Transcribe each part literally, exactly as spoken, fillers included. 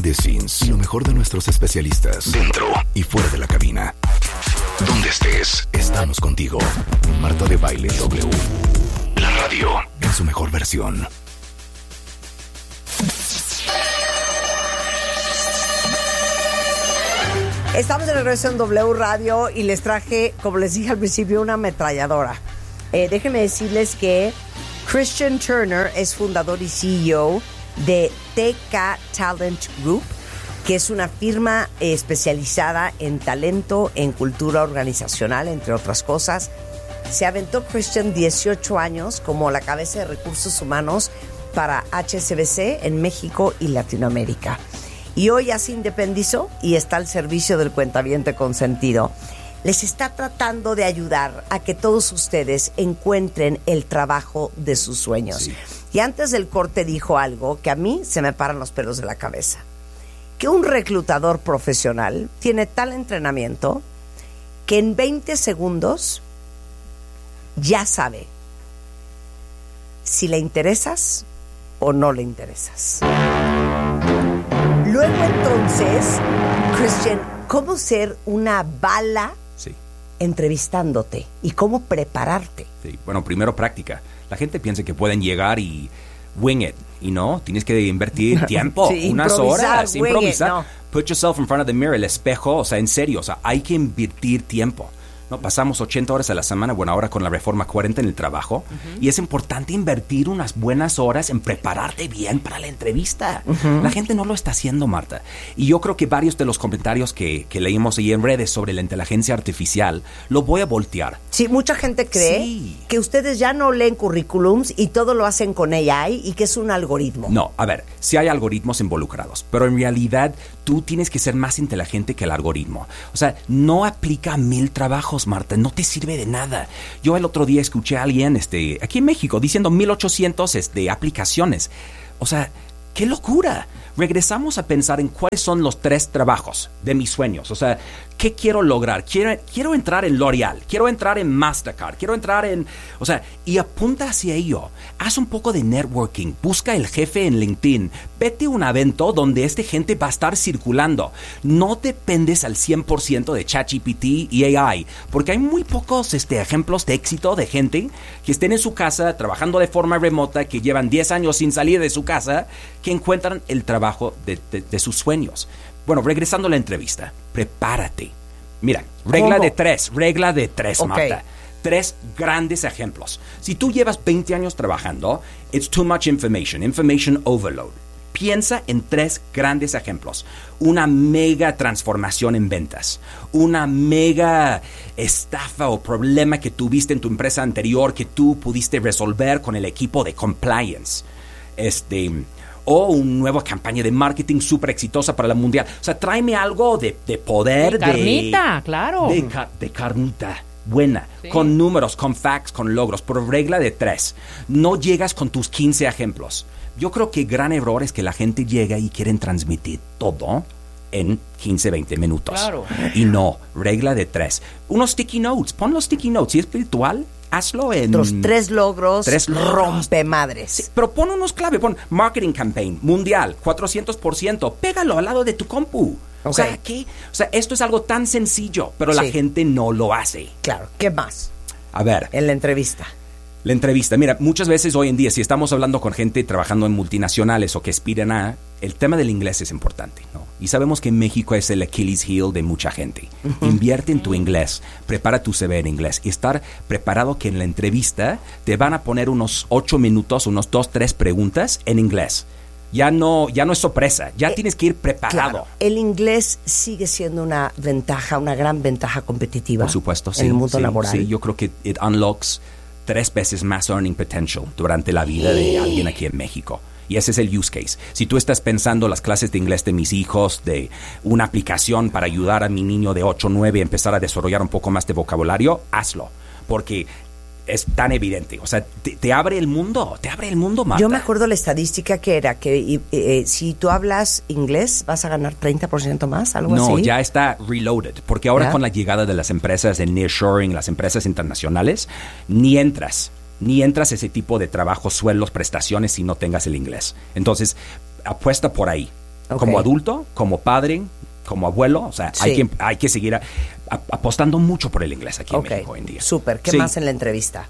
behind the scenes y lo mejor de nuestros especialistas dentro y fuera de la cabina. Donde estés, estamos contigo. Marta de Baile W. La radio en su mejor versión. Estamos de regreso en W Radio y les traje, como les dije al principio, una ametralladora. Eh, déjenme decirles que Christian Turner es fundador y C E O de T K Talent Group, que es una firma eh, especializada en talento, en cultura organizacional, entre otras cosas. Se aventó Christian dieciocho años como la cabeza de recursos humanos para H S B C en México y Latinoamérica. Y hoy ya se independizó y está al servicio del cuentaviente consentido. Les está tratando de ayudar a que todos ustedes encuentren el trabajo de sus sueños. Sí. Y antes del corte dijo algo que a mí se me paran los pelos de la cabeza. Que un reclutador profesional tiene tal entrenamiento que en veinte segundos ya sabe si le interesas o no le interesas. Luego entonces, Christian, ¿cómo ser una bala sí. entrevistándote? ¿Y cómo prepararte? Sí. Bueno, primero práctica. La gente piensa que pueden llegar y wing it. Y no, tienes que invertir tiempo, sí, unas horas, improvisar. It, no. Put yourself in front of the mirror, el espejo, o sea, en serio, o sea, hay que invertir tiempo. ¿No? Pasamos ochenta horas a la semana, bueno, ahora con la reforma cuarenta en el trabajo, uh-huh. y es importante invertir unas buenas horas en prepararte bien para la entrevista. Uh-huh. La gente no lo está haciendo, Marta. Y yo creo que varios de los comentarios que, que leímos ahí en redes sobre la inteligencia artificial, lo voy a voltear. Sí, mucha gente cree sí. que ustedes ya no leen currículums y todo lo hacen con A I y que es un algoritmo. No, a ver, sí hay algoritmos involucrados, pero en realidad tú tienes que ser más inteligente que el algoritmo. O sea, no aplica a mil trabajos, Marta, no te sirve de nada. Yo el otro día escuché a alguien este, aquí en México diciendo mil ochocientos este, aplicaciones. O sea, ¡qué locura! Regresamos a pensar en cuáles son los tres trabajos de mis sueños. O sea, ¿qué quiero lograr? Quiero, quiero entrar en L'Oreal, quiero entrar en Mastercard, quiero entrar en... O sea, y apunta hacia ello. Haz un poco de networking, busca el jefe en LinkedIn, vete a un evento donde este gente va a estar circulando. No dependes al cien por ciento de ChatGPT y A I, porque hay muy pocos este, ejemplos de éxito de gente que estén en su casa trabajando de forma remota, que llevan diez años sin salir de su casa, que encuentran el trabajo De, de, de sus sueños. Bueno, regresando a la entrevista, prepárate. Mira, regla ¿Cómo? de tres, regla de tres, okay. Marta. Tres grandes ejemplos. Si tú llevas veinte años trabajando, it's too much information, information overload. Piensa en tres grandes ejemplos. Una mega transformación en ventas. Una mega estafa o problema que tuviste en tu empresa anterior que tú pudiste resolver con el equipo de compliance. Este... o una nueva campaña de marketing súper exitosa para la mundial. O sea, tráeme algo de, de poder. De carnita, de, claro. De, de carnita buena, sí. Con números, con facts, con logros, por regla de tres. No llegas con tus quince ejemplos. Yo creo que el gran error es que la gente llega y quieren transmitir todo en quince, veinte minutos. Claro. Y no, regla de tres. Unos sticky notes, pon los sticky notes. Si es virtual, hazlo en... Los tres logros, tres logros. Rompe madres. Sí, pero pon unos clave, pon marketing campaign, mundial, cuatrocientos por ciento. Pégalo al lado de tu compu. Okay. O sea, ¿qué? O sea, esto es algo tan sencillo, pero sí. La gente no lo hace. Claro. ¿Qué más? A ver. En la entrevista. La entrevista. Mira, muchas veces hoy en día, si estamos hablando con gente trabajando en multinacionales o que aspiran a, el tema del inglés es importante, ¿no? Y sabemos que México es el Achilles heel de mucha gente. Uh-huh. Invierte en tu inglés, prepara tu C V en inglés y estar preparado que en la entrevista te van a poner unos ocho minutos, unos dos, tres preguntas en inglés. Ya no, ya no es sorpresa, ya eh, tienes que ir preparado. Claro, el inglés sigue siendo una ventaja, una gran ventaja competitiva. Por supuesto, sí. En el mundo sí, laboral. Sí, yo creo que it unlocks tres veces más earning potential durante la vida de alguien aquí en México. Y ese es el use case. Si tú estás pensando las clases de inglés de mis hijos, de una aplicación para ayudar a mi niño de ocho o nueve a empezar a desarrollar un poco más de vocabulario, hazlo. Porque es tan evidente. O sea, te, te abre el mundo, te abre el mundo, Marta. Yo me acuerdo la estadística que era que eh, eh, si tú hablas inglés vas a ganar treinta por ciento más, algo no, así. No, ya está reloaded. Porque ahora ¿ya? Con la llegada de las empresas de nearshoring, las empresas internacionales, ni entras. Ni entras a ese tipo de trabajo, sueldos, prestaciones si no tengas el inglés. Entonces, apuesta por ahí. Okay. Como adulto, como padre, como abuelo, o sea, sí. hay, que, hay que seguir a, a, apostando mucho por el inglés aquí okay. en México hoy en día. Súper. ¿Qué sí. más en la entrevista?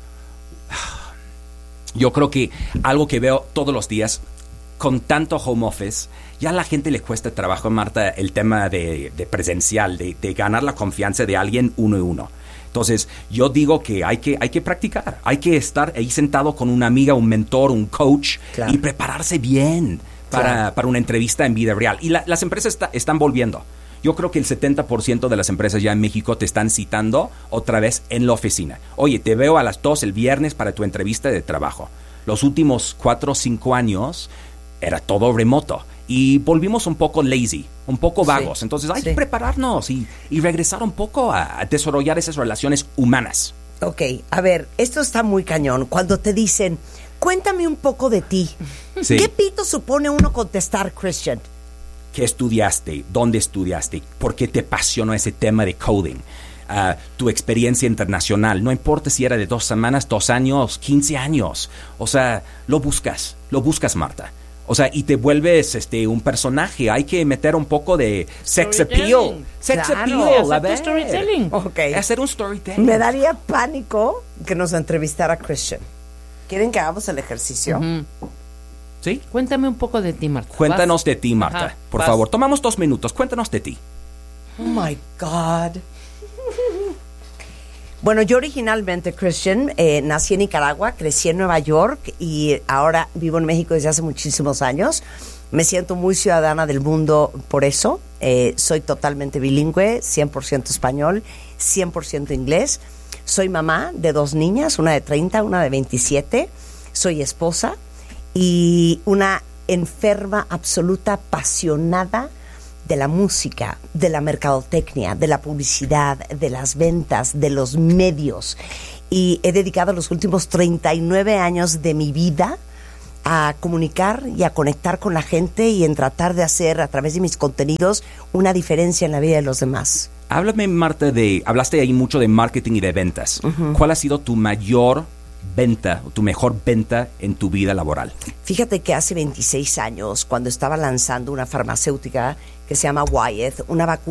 Yo creo que algo que veo todos los días, con tanto home office, ya a la gente le cuesta trabajo, Marta, el tema de, de presencial, de, de ganar la confianza de alguien uno y uno. Entonces, yo digo que hay que, hay que practicar, hay que estar ahí sentado con una amiga, un mentor, un coach, claro. y prepararse bien para, claro. para una entrevista en vida real. Y la, las empresas está, están volviendo. Yo creo que el setenta por ciento de las empresas ya en México te están citando otra vez en la oficina. Oye, te veo a las dos el viernes para tu entrevista de trabajo. Los últimos cuatro o cinco años era todo remoto. Y volvimos un poco lazy, un poco vagos. Sí, Entonces hay sí. que prepararnos y, y regresar un poco a, a desarrollar esas relaciones humanas. Ok, a ver, esto está muy cañón. Cuando te dicen, cuéntame un poco de ti. Sí. ¿Qué pito supone uno contestar, Christian? ¿Qué estudiaste? ¿Dónde estudiaste? ¿Por qué te apasionó ese tema de coding? Uh, tu experiencia internacional. No importa si era de dos semanas, dos años, quince años. O sea, lo buscas, lo buscas, Marta. O sea, y te vuelves este un personaje. Hay que meter un poco de sex appeal. Sex claro. appeal, a ver. Storytelling. Okay. Hacer un storytelling. Me daría pánico que nos entrevistara Christian. ¿Quieren que hagamos el ejercicio? Uh-huh. ¿Sí? Cuéntame un poco de ti, Marta. Cuéntanos ¿Vas? de ti, Marta. Ajá, por vas. favor, tomamos dos minutos. Cuéntanos de ti. Oh, my God. Bueno, yo originalmente, Christian, eh, nací en Nicaragua, crecí en Nueva York y ahora vivo en México desde hace muchísimos años. Me siento muy ciudadana del mundo por eso. Eh, soy totalmente bilingüe, cien por ciento español, cien por ciento inglés. Soy mamá de dos niñas, una de treinta, una de veintisiete. Soy esposa y una enferma absoluta, apasionada de la música, de la mercadotecnia, de la publicidad, de las ventas, de los medios. Y he dedicado los últimos treinta y nueve años de mi vida a comunicar y a conectar con la gente y en tratar de hacer a través de mis contenidos una diferencia en la vida de los demás. Háblame, Marta, de, hablaste ahí mucho de marketing y de ventas. Uh-huh. ¿Cuál ha sido tu mayor venta, tu mejor venta en tu vida laboral? Fíjate que hace veintiséis años, cuando estaba lanzando una farmacéutica que se llama Wyeth, una vacuna